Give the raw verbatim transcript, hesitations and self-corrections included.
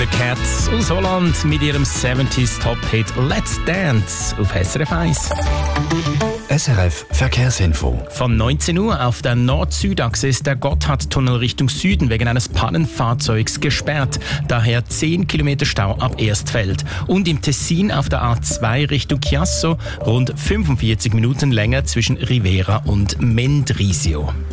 The Cats aus Holland mit ihrem siebziger Top-Hit Let's Dance auf S R F eins. S R F Verkehrsinfo. Von neunzehn Uhr auf der Nord-Süd-Achse ist der Gotthardtunnel Richtung Süden wegen eines Pannenfahrzeugs gesperrt. Daher zehn Kilometer Stau ab Erstfeld. Und im Tessin auf der A zwei Richtung Chiasso rund fünfundvierzig Minuten länger zwischen Rivera und Mendrisio.